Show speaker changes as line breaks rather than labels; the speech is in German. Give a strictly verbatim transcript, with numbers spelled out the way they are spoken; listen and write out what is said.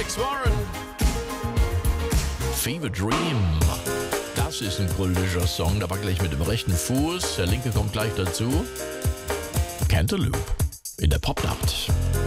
Alex Warren. Fever Dream. Das ist ein kultischer Song. Da war gleich mit dem rechten Fuß. Der linke kommt gleich dazu. Cantaloupe in der Popnacht.